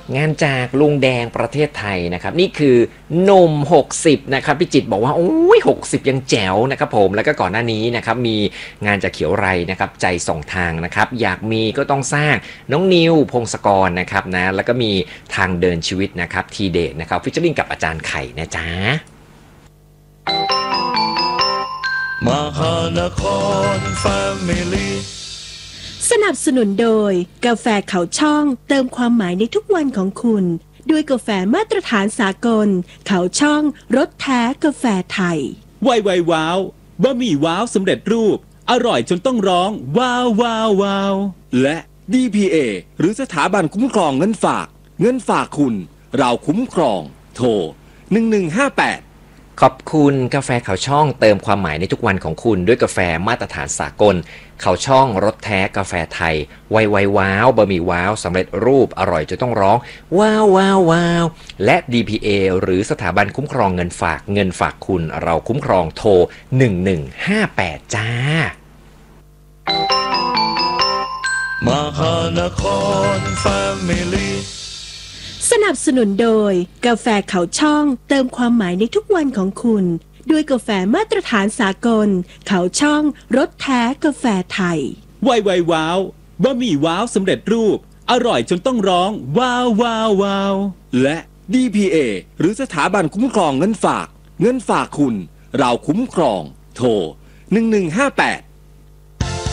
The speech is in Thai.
งานจากลุงแดงประเทศไทยนะครับนี่คือหนุ่ม60นะครับพี่จิตรบอกว่าโอ้ย60ยังแจ๋วนะครับผมแล้วก็ก่อนหน้านี้นะครับมีงานจากเขียวไรนะครับใจสองทางนะครับอยากมีก็ต้องสร้างน้องนิวพงศกรนะครับนะแล้วก็มีทางเดินชีวิตนะครับทีเดทนะครับฟิชเชอริงกับอาจารย์ไข่นะจ๊ะมหานครแฟมิลี่สนับสนุนโดยกาแฟเขาช่องเติมความหมายในทุกวันของคุณด้วยกาแฟมาตรฐานสากลเขาช่องรสแท้กาแฟไทยไวว้าวบะหมี่ว้าวสำเร็จรูปอร่อยจนต้องร้องว้าวว้าวว้าวและ DPA หรือสถาบันคุ้มครองเงินฝากคุณเราคุ้มครองโทร1158 ขอบคุณกาแฟเขาช่องเติมความหมายในทุกวันของคุณด้วยกาแฟมาตรฐานสากลเขาช่องรสแท้กาแฟไทยไวว้าวบะหมี่ว้าวสำเร็จรูปอร่อยจนต้องร้องว้าวว้าวว้าวและ DPA หรือสถาบันคุ้มครองเงินฝากคุณเราคุ้มครองโทร1158จ้ามหานครแฟมิลี่สนับสนุนโดยกาแฟเขาช่องเติมความหมายในทุกวันของคุณด้วยกาแฟมาตรฐานสากลเขาช่องรสแท้กาแฟไทยไวว้าวบะหมี่ว้าวสำเร็จรูปอร่อยจนต้องร้องว้าวว้าวว้าวและ DPA หรือสถาบันคุ้มครองเงินฝากคุณเราคุ้มครองโทร1158